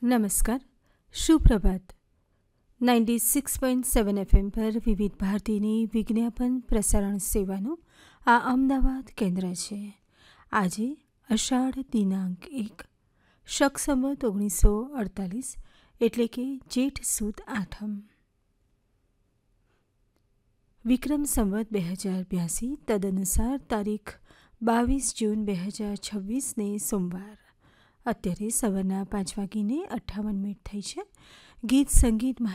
નમસ્કાર, સુપ્રભાત. 96.7 FM પર વિવિધ ભારતીની વિજ્ઞાપન પ્રસારણ સેવાનું આ અમદાવાદ કેન્દ્ર છે. આજે અષાઢ દિનાંક 1 શક સંવત 1948 એટલે કે જેઠ સુદ આઠમ. વિક્રમ સંવત 2082 તદનુસાર તારીખ 22 જૂન 2026 સોમવાર. અત્યારે સવારના 5:58 થઈ છે. ગીત સંગીત